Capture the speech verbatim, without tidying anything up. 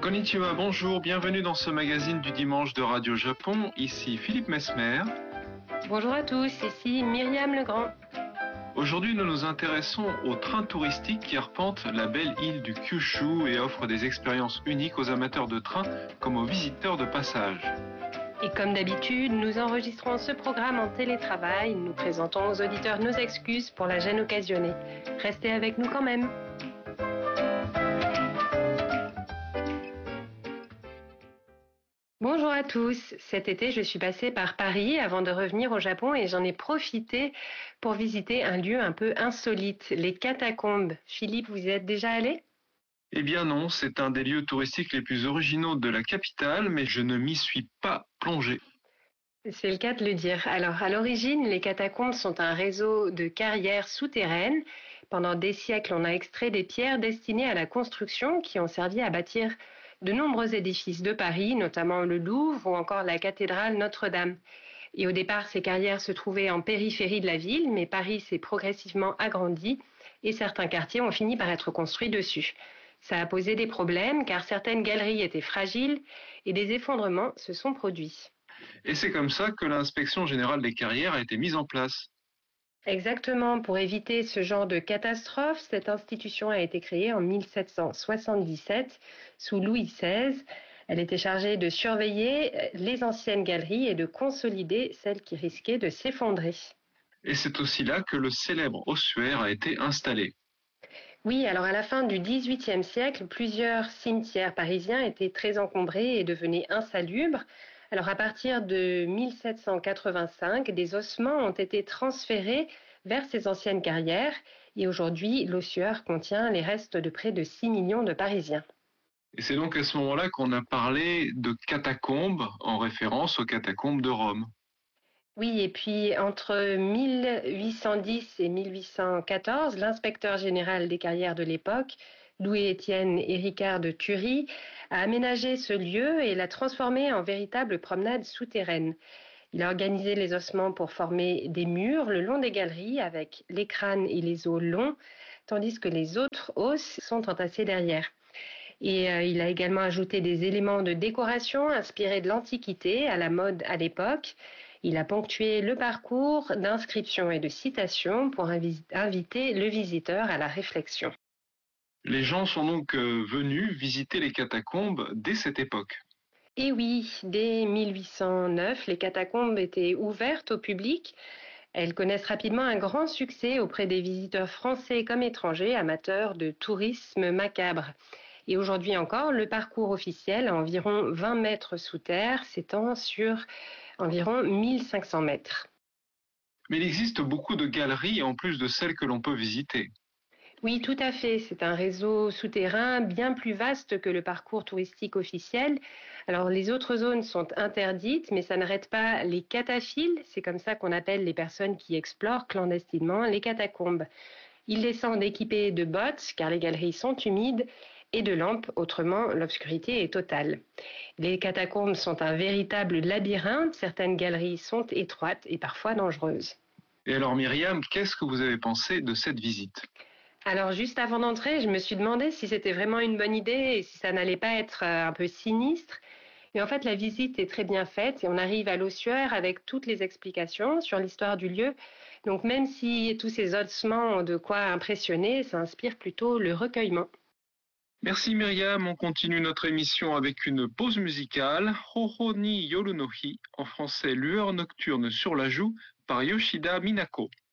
Konnichiwa, bonjour, bienvenue dans ce magazine du dimanche de Radio Japon. Ici Philippe Mesmer. Bonjour à tous, ici Myriam Legrand. Aujourd'hui, nous nous intéressons aux trains touristiques qui arpentent la belle île du Kyushu et offrent des expériences uniques aux amateurs de trains comme aux visiteurs de passage. Et comme d'habitude, nous enregistrons ce programme en télétravail. Nous présentons aux auditeurs nos excuses pour la gêne occasionnée. Restez avec nous quand même. Bonjour à tous. Cet été, je suis passée par Paris avant de revenir au Japon et j'en ai profité pour visiter un lieu un peu insolite, les catacombes. Philippe, vous y êtes déjà allé ? Eh bien non, c'est un des lieux touristiques les plus originaux de la capitale, mais je ne m'y suis pas plongé. C'est le cas de le dire. Alors, à l'origine, les catacombes sont un réseau de carrières souterraines. Pendant des siècles, on a extrait des pierres destinées à la construction qui ont servi à bâtir de nombreux édifices de Paris, notamment le Louvre ou encore la cathédrale Notre-Dame. Et au départ, ces carrières se trouvaient en périphérie de la ville, mais Paris s'est progressivement agrandi et certains quartiers ont fini par être construits dessus. Ça a posé des problèmes car certaines galeries étaient fragiles et des effondrements se sont produits. Et c'est comme ça que l'inspection générale des carrières a été mise en place. Exactement, pour éviter ce genre de catastrophe, cette institution a été créée en mille sept cent soixante-dix-sept sous Louis seize. Elle était chargée de surveiller les anciennes galeries et de consolider celles qui risquaient de s'effondrer. Et c'est aussi là que le célèbre ossuaire a été installé. Oui, alors à la fin du dix-huitième siècle, plusieurs cimetières parisiens étaient très encombrés et devenaient insalubres. Alors à partir de mille sept cent quatre-vingt-cinq, des ossements ont été transférés vers ces anciennes carrières et aujourd'hui, l'ossuaire contient les restes de près de six millions de Parisiens. Et c'est donc à ce moment-là qu'on a parlé de catacombes en référence aux catacombes de Rome. Oui, et puis entre mille huit cent dix et mille huit cent quatorze, l'inspecteur général des carrières de l'époque, Louis-Étienne Héricard de Thury, a aménagé ce lieu et l'a transformé en véritable promenade souterraine. Il a organisé les ossements pour former des murs le long des galeries avec les crânes et les os longs, tandis que les autres os sont entassés derrière. Et euh, il a également ajouté des éléments de décoration inspirés de l'Antiquité, à la mode à l'époque. Il a ponctué le parcours d'inscriptions et de citations pour invi- inviter le visiteur à la réflexion. Les gens sont donc euh, venus visiter les catacombes dès cette époque. Et oui, dès mille huit cent neuf, les catacombes étaient ouvertes au public. Elles connaissent rapidement un grand succès auprès des visiteurs français comme étrangers, amateurs de tourisme macabre. Et aujourd'hui encore, le parcours officiel, à environ vingt mètres sous terre, s'étend sur environ mille cinq cents mètres. Mais il existe beaucoup de galeries en plus de celles que l'on peut visiter. Oui, tout à fait. C'est un réseau souterrain bien plus vaste que le parcours touristique officiel. Alors, les autres zones sont interdites, mais ça n'arrête pas les cataphiles. C'est comme ça qu'on appelle les personnes qui explorent clandestinement les catacombes. Ils descendent équipés de bottes, car les galeries sont humides, et de lampes, autrement l'obscurité est totale. Les catacombes sont un véritable labyrinthe. Certaines galeries sont étroites et parfois dangereuses. Et alors Myriam, qu'est-ce que vous avez pensé de cette visite ? Alors juste avant d'entrer, je me suis demandé si c'était vraiment une bonne idée et si ça n'allait pas être un peu sinistre. Mais en fait, la visite est très bien faite et on arrive à l'ossuaire avec toutes les explications sur l'histoire du lieu. Donc même si tous ces ossements ont de quoi impressionner, ça inspire plutôt le recueillement. Merci Myriam, on continue notre émission avec une pause musicale, Hoho ni Yoru no Hi, en français Lueur nocturne sur la joue, par Yoshida Minako.